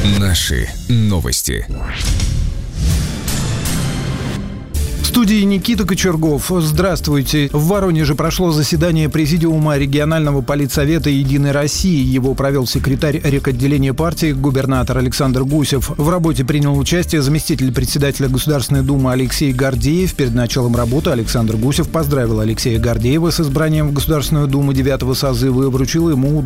Наши новости. В студии Никита Кочергов. Здравствуйте. В Воронеже прошло заседание Президиума регионального политсовета «Единой России». Его провел секретарь рекотделения партии, губернатор Александр Гусев. В работе принял участие заместитель председателя Государственной Думы Алексей Гордеев. Перед началом работы Александр Гусев поздравил Алексея Гордеева с избранием в Государственную Думу 9-го созыва и вручил ему